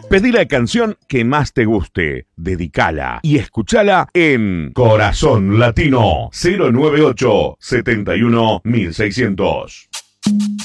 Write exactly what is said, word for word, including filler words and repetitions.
Pedí la canción que más te guste, dedicala y escuchala en Corazón Latino cero nueve ocho, setenta y uno, mil seiscientos.